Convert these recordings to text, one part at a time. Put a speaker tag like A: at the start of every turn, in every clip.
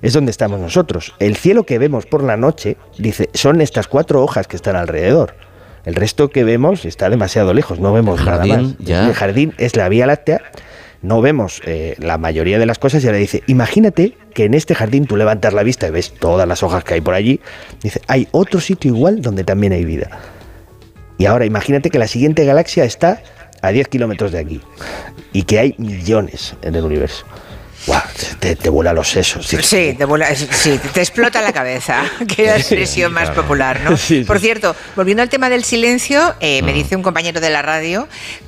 A: es donde estamos nosotros. El cielo que vemos por la noche, dice, son estas 4 hojas que están alrededor. El resto que vemos está demasiado lejos, no vemos nada más.
B: Ya.
A: El jardín es la Vía Láctea, no vemos la mayoría de las cosas, y ahora dice, imagínate que en este jardín tú levantas la vista y ves todas las hojas que hay por allí, dice, hay otro sitio igual donde también hay vida. Y ahora imagínate que la siguiente galaxia está a 10 kilómetros de aquí y que hay millones en el universo. ¡Guau! Te vuela los sesos.
C: Sí, te explota la cabeza, que es la expresión más popular, ¿no?
A: Sí.
C: Por cierto, volviendo al tema del silencio, me dice un compañero de la radio,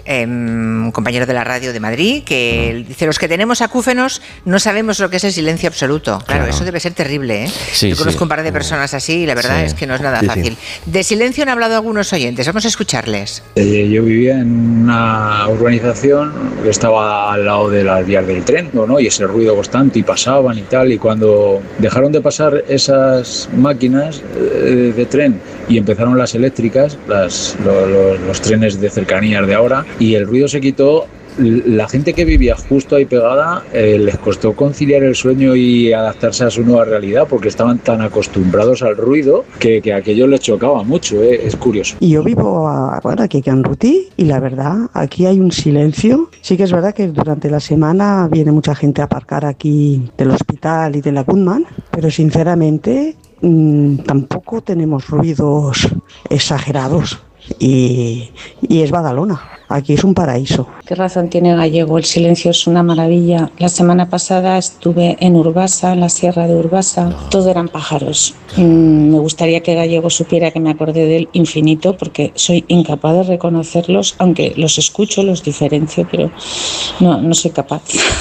C: de Madrid, que dice, los que tenemos acúfenos no sabemos lo que es el silencio absoluto. Claro, eso debe ser terrible, ¿eh?
B: Sí,
C: yo conozco un par de personas así y la verdad es que no es nada fácil. De silencio han hablado algunos oyentes, vamos a escucharles.
D: Yo vivía en una urbanización que estaba al lado de las vías del tren, ¿no? Y ese ruido constante y pasaban y tal, y cuando dejaron de pasar esas máquinas de tren y empezaron las eléctricas, los trenes de cercanías de ahora, y el ruido se quitó, la gente que vivía justo ahí pegada les costó conciliar el sueño y adaptarse a su nueva realidad porque estaban tan acostumbrados al ruido que aquello les chocaba mucho, es curioso.
E: Y yo vivo aquí en Rutí y la verdad, aquí hay un silencio. Sí que es verdad que durante la semana viene mucha gente a aparcar aquí del hospital y de la Goodman, pero sinceramente tampoco tenemos ruidos exagerados. Y es Badalona, aquí es un paraíso.
F: Qué razón tiene Gallego, el silencio es una maravilla. La semana pasada estuve en Urbasa, en la sierra de Urbasa, todo eran pájaros. Me gustaría que Gallego supiera que me acordé del infinito porque soy incapaz de reconocerlos, aunque los escucho, los diferencio, pero no soy capaz.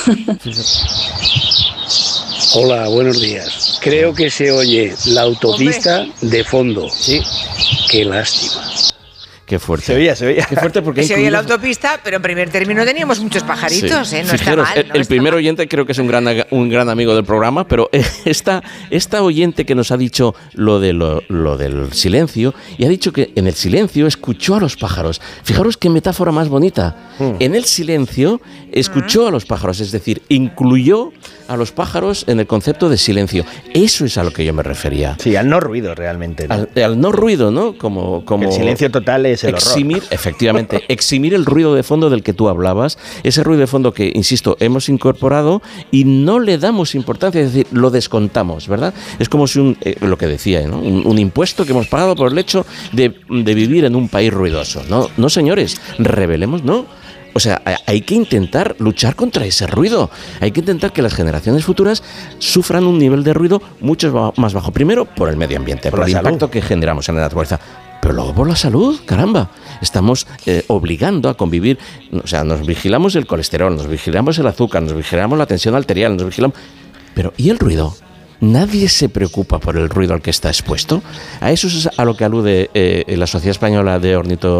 G: Hola, buenos días. Creo que se oye la autopista de fondo.
B: Sí.
G: Qué lástima.
B: Qué fuerte.
A: Se veía.
B: Qué fuerte porque
C: se oye la autopista, pero en primer término teníamos muchos pajaritos,
B: sí.
C: ¿eh? No
B: Fijaros,
C: está mal.
B: El primer oyente creo que es un gran amigo del programa, pero esta oyente que nos ha dicho lo del silencio, y ha dicho que en el silencio escuchó a los pájaros. Fijaros qué metáfora más bonita. En el silencio escuchó a los pájaros, es decir, incluyó a los pájaros en el concepto de silencio. Eso es a lo que yo me refería.
A: Sí, al no ruido realmente, ¿no?
B: Al no ruido, ¿no? Como
A: el silencio total es el
B: eximir,
A: horror.
B: Efectivamente, eximir el ruido de fondo del que tú hablabas, ese ruido de fondo que, insisto, hemos incorporado y no le damos importancia, es decir, lo descontamos, ¿verdad? Es como si lo que decía, ¿no? Un impuesto que hemos pagado por el hecho de vivir en un país ruidoso. No, señores, rebelemos, no. O sea, hay que intentar luchar contra ese ruido. Hay que intentar que las generaciones futuras sufran un nivel de ruido mucho más bajo. Primero, por el medio ambiente, por el impacto que generamos en la naturaleza. Pero luego por la salud, caramba. Estamos obligando a convivir. O sea, nos vigilamos el colesterol, nos vigilamos el azúcar, nos vigilamos la tensión arterial, nos vigilamos... Pero, ¿y el ruido? ¿Nadie se preocupa por el ruido al que está expuesto? A eso es a lo que alude la Sociedad Española de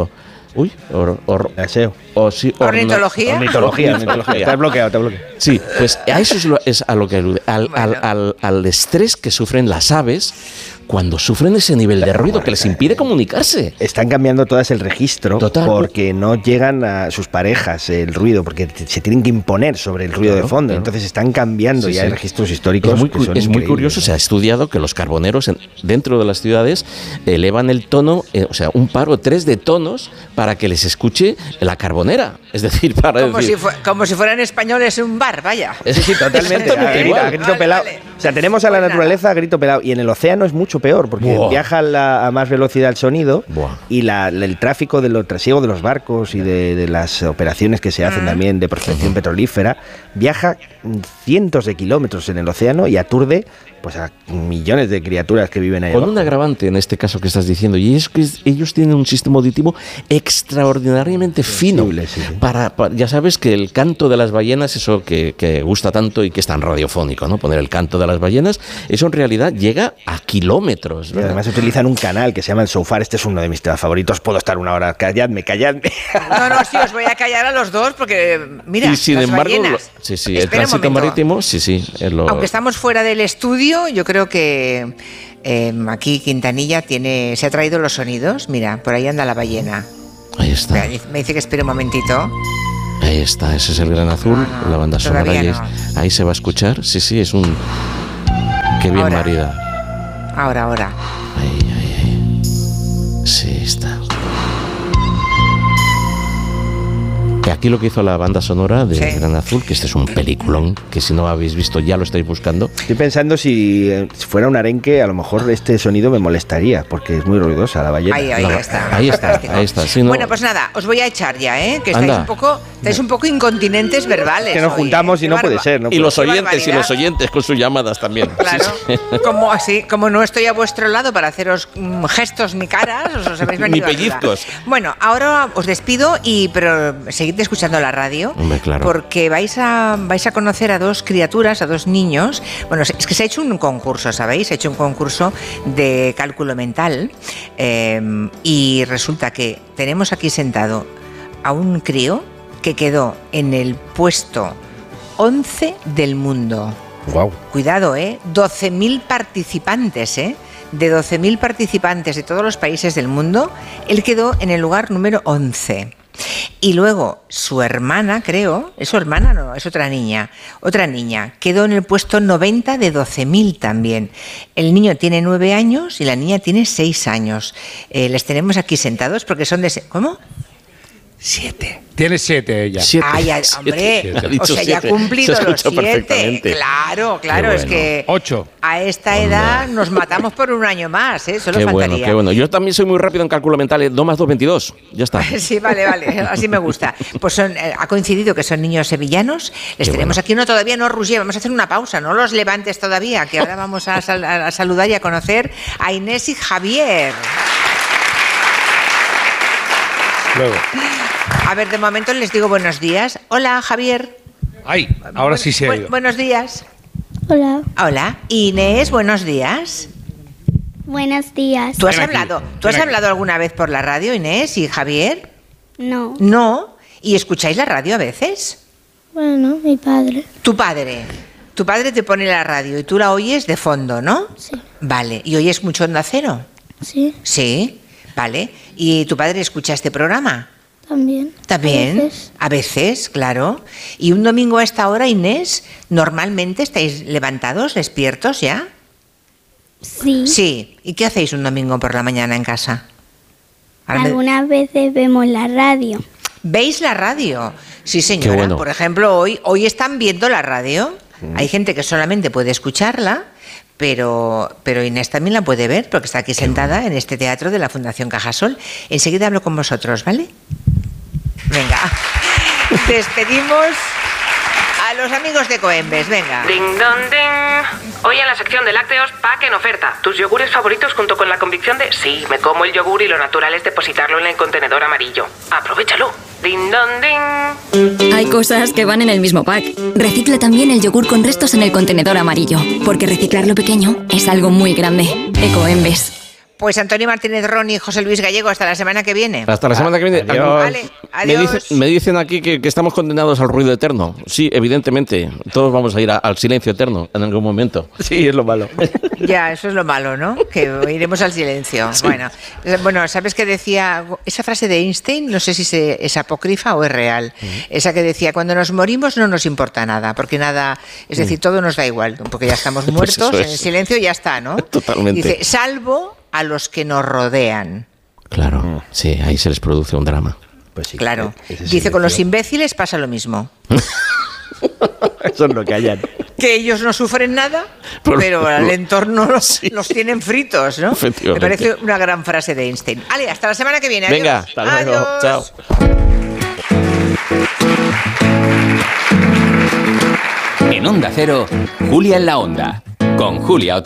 C: ¿Ornitología?
A: Ornitología. Te has bloqueado.
B: Sí, pues a eso es a lo que alude, al estrés que sufren las aves cuando sufren ese nivel de ruido que les impide comunicarse.
A: Están cambiando todas el registro.
B: Total.
A: Porque no llegan a sus parejas el ruido, porque se tienen que imponer sobre el ruido de fondo. Claro. Entonces están cambiando hay registros históricos.
B: Es muy curioso, se ha estudiado que los carboneros dentro de las ciudades elevan el tono, un par o tres de tonos para que les escuche la carbonera. Es decir,
C: como si fueran españoles en un bar, vaya.
A: Sí, totalmente. a grito pelado. Vale. O sea, tenemos a la naturaleza a grito pelado. Y en el océano es mucho peor, porque viaja a más velocidad el sonido y el tráfico del trasiego de los barcos y de las operaciones que se hacen también de prospección petrolífera, viaja cientos de kilómetros en el océano y aturde pues a millones de criaturas que viven ahí.
B: Con un agravante en este caso que estás diciendo, y es que ellos tienen un sistema auditivo extraordinariamente fino. Sí. Ya sabes que el canto de las ballenas, eso que gusta tanto y que es tan radiofónico, ¿no? Poner el canto de las ballenas, eso en realidad llega a kilómetros, ¿verdad?
A: Y además utilizan un canal que se llama el Sofar. Este es uno de mis temas favoritos. Puedo estar una hora. Calladme.
C: No, sí, os voy a callar a los dos porque, mira,
B: y sin
C: las
B: embargo,
C: ballenas.
B: El tránsito marítimo,
C: Aunque estamos fuera del estudio, yo creo que aquí Quintanilla se ha traído los sonidos. Mira, por ahí anda la ballena.
B: Ahí está.
C: Me dice que espere un momentito.
B: Ahí está, ese es el gran azul, la banda sonora.
C: No.
B: Ahí se va a escuchar. Sí, es un... Qué bien
C: Ahora.
B: marida.
C: Ahora.
B: Sí, está. Y aquí lo que hizo la banda sonora de Gran Azul, que este es un peliculón, que si no habéis visto ya lo estáis buscando.
A: Estoy pensando si fuera un arenque, a lo mejor este sonido me molestaría, porque es muy ruidosa la ballena.
C: Ahí está.
B: Ahí está. Sí, no.
C: Bueno, pues nada, os voy a echar ya, que estáis un poco incontinentes verbales.
A: Que nos juntamos y no puede ser. No
B: y
A: puede
B: los
A: ser.
B: oyentes con sus llamadas también.
C: Claro,
B: Sí.
C: como no estoy a vuestro lado para haceros gestos ni caras, os habéis venido
B: Ni pellizcos.
C: arriba. Bueno, ahora os despido, pero seguid escuchando la radio.
B: Hombre, claro.
C: Porque vais a conocer a dos criaturas, a dos niños. Bueno, es que se ha hecho un concurso, ¿sabéis? Se ha hecho un concurso de cálculo mental y resulta que tenemos aquí sentado a un crío que quedó en el puesto 11 del mundo.
A: Wow.
C: Cuidado, 12.000 participantes, de 12.000 participantes de todos los países del mundo, él quedó en el lugar número 11. Y luego su hermana, creo, ¿es su hermana? No, es otra niña, quedó en el puesto 90 de 12.000 también. El niño tiene 9 años y la niña tiene 6 años. Les tenemos aquí sentados porque son de... ¿Cómo? 7.
H: Tiene 7 ella.
B: 7.
C: Ay, hombre, o sea, ya ha cumplido los 7. Claro,
B: bueno.
C: es que
H: 8.
C: a esta edad nos matamos por un año más, solo
B: Qué
C: faltaría.
B: bueno. Yo también soy muy rápido en cálculo mental. 2 más 2, 22. Ya está.
C: Sí, vale, así me gusta. Pues ha coincidido que son niños sevillanos. Les tenemos aquí uno todavía, no, Roger, vamos a hacer una pausa, no los levantes todavía, que ahora vamos a saludar y a conocer a Inés y Javier.
H: Luego.
C: A ver, de momento les digo buenos días. Hola, Javier.
H: Ay, ahora sí se ha ido.
C: Buenos días.
I: Hola.
C: Hola. Inés, buenos días.
I: Buenos días.
C: ¿Tú has hablado alguna vez por la radio, Inés y Javier?
I: No.
C: ¿No? ¿Y escucháis la radio a veces?
I: Bueno, mi padre.
C: Tu padre te pone la radio y tú la oyes de fondo, ¿no?
I: Sí.
C: Vale. ¿Y oyes mucho Onda Cero?
I: Sí.
C: Sí. Vale. ¿Y tu padre escucha este programa?
I: También.
C: También. A veces, claro. ¿Y un domingo a esta hora, Inés, normalmente estáis levantados, despiertos ya?
I: Sí.
C: Sí. ¿Y qué hacéis un domingo por la mañana en casa?
I: Algunas veces vemos la radio.
C: ¿Veis la radio? Sí, señora.
B: Qué bueno.
C: Por ejemplo, hoy están viendo la radio. Hay gente que solamente puede escucharla, pero Inés también la puede ver porque está aquí sentada en este teatro de la Fundación Cajasol. Enseguida hablo con vosotros, ¿vale? Venga. Despedimos a los amigos de Coembes, venga.
J: Ding dong ding. Hoy en la sección de lácteos, pack en oferta. Tus yogures favoritos junto con la convicción de sí, me como el yogur y lo natural es depositarlo en el contenedor amarillo. Aprovéchalo. Ding dong ding.
K: Hay cosas que van en el mismo pack. Recicla también el yogur con restos en el contenedor amarillo, porque reciclar lo pequeño es algo muy grande. Ecoembes.
C: Pues Antonio Martínez Ron y José Luis Gallego, hasta la semana que viene.
B: Hasta la semana que viene.
A: Adiós.
C: Vale, adiós.
B: Me dicen aquí que estamos condenados al ruido eterno. Sí, evidentemente. Todos vamos a ir al silencio eterno en algún momento.
A: Sí, es lo malo.
C: Ya, eso es lo malo, ¿no? Que iremos al silencio. Sí. Bueno, ¿sabes qué decía? Esa frase de Einstein, no sé si es apócrifa o es real. Esa que decía, cuando nos morimos no nos importa nada, porque nada, es decir, todo nos da igual, porque ya estamos muertos,
B: Pues
C: en el silencio ya está, ¿no?
B: Totalmente.
C: Dice, salvo a los que nos rodean.
B: Claro, sí, ahí se les produce un drama.
A: Pues sí,
C: Claro. Dice, con los imbéciles pasa lo mismo.
A: Eso es lo que hayan.
C: Que ellos no sufren nada, pero al entorno los tienen fritos, ¿no? Me parece una gran frase de Einstein. Ale, hasta la semana que viene. Adiós.
B: Venga, hasta luego.
C: Adiós.
B: Chao.
L: En Onda Cero, Julia en la Onda, con Julia Otero.